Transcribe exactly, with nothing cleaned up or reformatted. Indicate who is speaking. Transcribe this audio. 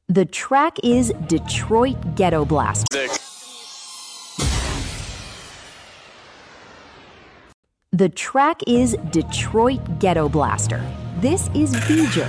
Speaker 1: The track is Detroit Ghetto Blaster. The track is Detroit Ghetto Blaster. This is V'ger.